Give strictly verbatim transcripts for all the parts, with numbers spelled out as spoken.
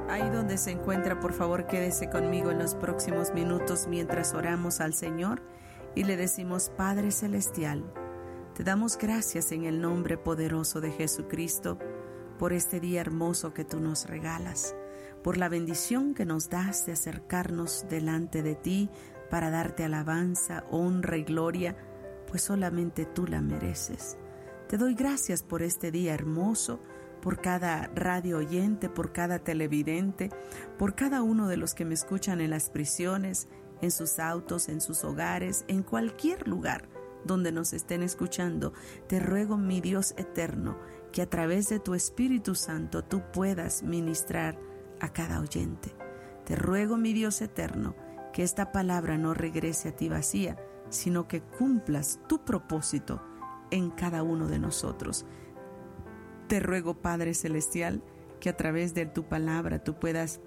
Ahí donde se encuentra, por favor, quédese conmigo en los próximos minutos mientras oramos al Señor y le decimos: Padre Celestial, te damos gracias en el nombre poderoso de Jesucristo por este día hermoso que tú nos regalas, por la bendición que nos das de acercarnos delante de ti para darte alabanza, honra y gloria, pues solamente tú la mereces. Te doy gracias por este día hermoso, por cada radio oyente, por cada televidente, por cada uno de los que me escuchan en las prisiones, en sus autos, en sus hogares, en cualquier lugar donde nos estén escuchando. Te ruego, mi Dios eterno, que a través de tu Espíritu Santo tú puedas ministrar a cada oyente. Te ruego, mi Dios eterno, que esta palabra no regrese a ti vacía, sino que cumplas tu propósito en cada uno de nosotros. Te ruego, Padre Celestial, que a través de tu palabra tú puedas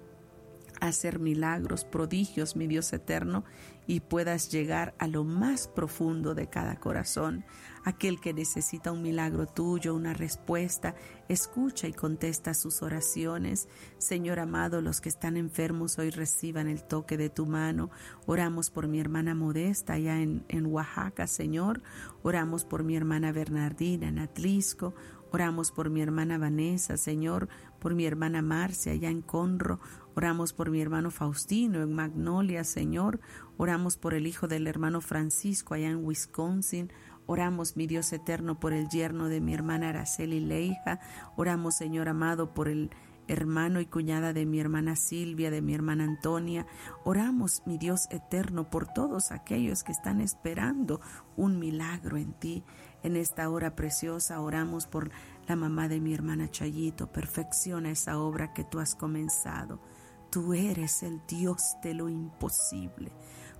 hacer milagros, prodigios, mi Dios eterno, y puedas llegar a lo más profundo de cada corazón. Aquel que necesita un milagro tuyo, una respuesta, escucha y contesta sus oraciones. Señor amado, los que están enfermos hoy reciban el toque de tu mano. Oramos por mi hermana Modesta allá en, en Oaxaca, Señor. Oramos por mi hermana Bernardina en Atlisco. Oramos por mi hermana Vanessa, Señor, por mi hermana Marcia allá en Conroe. Oramos por mi hermano Faustino en Magnolia, Señor. Oramos por el hijo del hermano Francisco allá en Wisconsin. Oramos, mi Dios eterno, por el yerno de mi hermana Araceli Leija. Oramos, Señor amado, por el hermano y cuñada de mi hermana Silvia, de mi hermana Antonia. Oramos, mi Dios eterno, por todos aquellos que están esperando un milagro en ti. En esta hora preciosa oramos por la mamá de mi hermana Chayito. Perfecciona esa obra que tú has comenzado. Tú eres el Dios de lo imposible.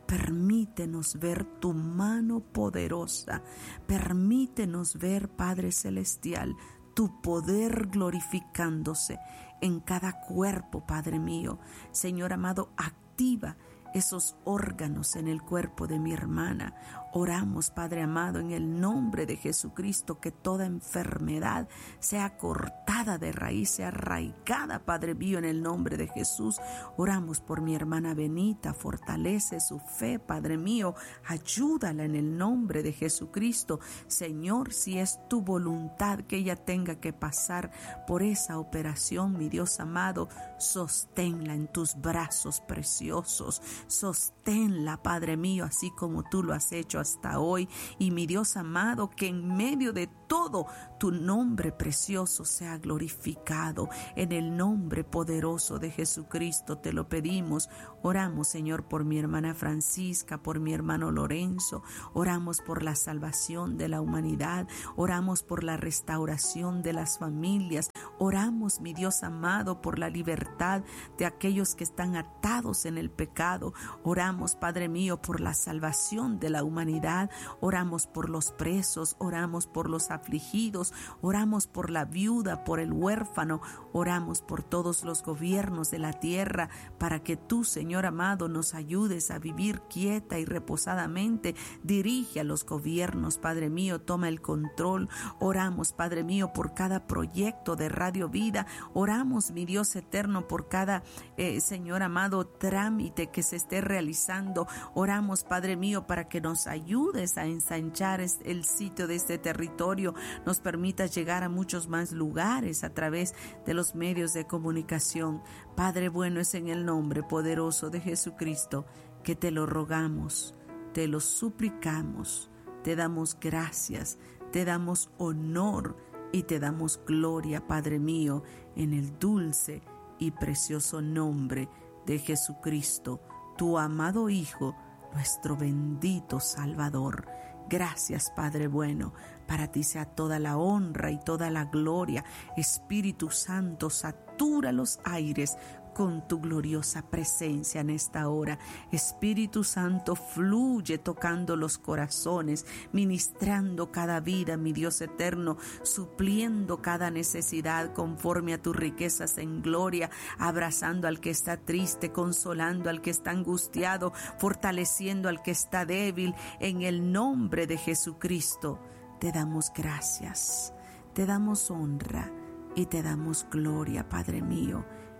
Permítenos ver tu mano poderosa. Permítenos ver, Padre Celestial, tu poder glorificándose en cada cuerpo, Padre mío. Señor amado, activa esos órganos en el cuerpo de mi hermana. Oramos, Padre amado, en el nombre de Jesucristo, que toda enfermedad sea cortada de raíz, sea arraigada, Padre mío, en el nombre de Jesús. Oramos por mi hermana Benita, fortalece su fe, Padre mío, ayúdala en el nombre de Jesucristo. Señor, si es tu voluntad que ella tenga que pasar por esa operación, mi Dios amado, sosténla en tus brazos preciosos. Sosténla, Padre mío, así como tú lo has hecho hasta hoy. Y mi Dios amado, que en medio de todo tu nombre precioso sea glorificado. En el nombre poderoso de Jesucristo te lo pedimos. Oramos, Señor, por mi hermana Francisca, por mi hermano Lorenzo. Oramos por la salvación de la humanidad. Oramos por la restauración de las familias. Oramos, mi Dios amado, por la libertad de aquellos que están atados en el pecado. Oramos, Padre mío, por la salvación de la humanidad. Oramos por los presos. Oramos por los afligidos. Oramos por la viuda, por el huérfano. Oramos por todos los gobiernos de la tierra, para que tú, Señor amado, nos ayudes a vivir quieta y reposadamente. Dirige a los gobiernos, Padre mío, toma el control. Oramos, Padre mío, por cada proyecto de Radio Vida. Oramos, mi Dios eterno, por cada, eh, Señor amado, trámite que se esté realizando. Oramos, Padre mío, para que nos ayudes a ensanchar el sitio de este territorio, nos permitas llegar a muchos más lugares a través de los medios de comunicación. Padre bueno, es en el nombre poderoso de Jesucristo que te lo rogamos, te lo suplicamos, te damos gracias, te damos honor y te damos gloria, Padre mío, en el dulce y precioso nombre de Jesucristo, tu amado Hijo, nuestro bendito Salvador. Gracias, Padre bueno. Para ti sea toda la honra y toda la gloria. Espíritu Santo, satura los aires con tu gloriosa presencia en esta hora. Espíritu Santo, fluye tocando los corazones, ministrando cada vida, mi Dios eterno, supliendo cada necesidad conforme a tus riquezas en gloria, abrazando al que está triste, consolando al que está angustiado, fortaleciendo al que está débil. En el nombre de Jesucristo te damos gracias, te damos honra y te damos gloria, Padre mío,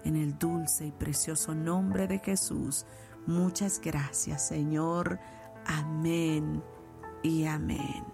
en el dulce y precioso nombre de Jesús. Muchas gracias, Señor. Amén y amén.